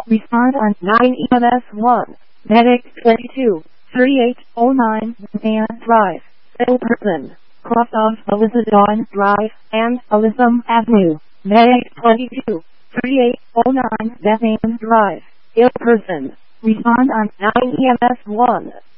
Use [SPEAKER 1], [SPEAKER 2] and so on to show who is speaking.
[SPEAKER 1] Respond on 9 EMS 1. Medic 22, 3809 Dan Drive, ill person. Crossed off Alyssa Dawn Drive and Alyssum Avenue. Medic 22, 3809 Bethany Drive, ill person. Respond on 9 EMS 1.